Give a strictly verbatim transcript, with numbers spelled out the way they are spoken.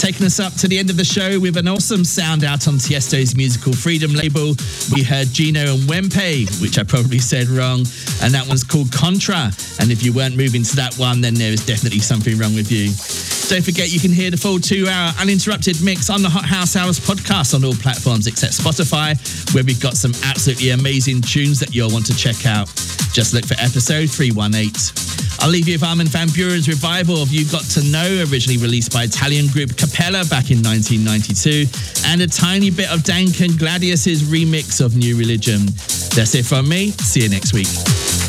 Taking us up to the end of the show with an awesome sound out on Tiesto's Musical Freedom label. We heard Gino and Wempe, which I probably said wrong, and that one's called Contra. And if you weren't moving to that one, then there is definitely something wrong with you. Don't forget you can hear the full two-hour uninterrupted mix on the Hot House Hours podcast on all platforms except Spotify, where we've got some absolutely amazing tunes that you'll want to check out. Just look for episode three one eight. I'll leave you with Armin van Buuren's revival of You Got to Know, originally released by Italian group Capella back in nineteen ninety-two, and a tiny bit of Duncan Gladius's remix of New Religion. That's it from me. See you next week.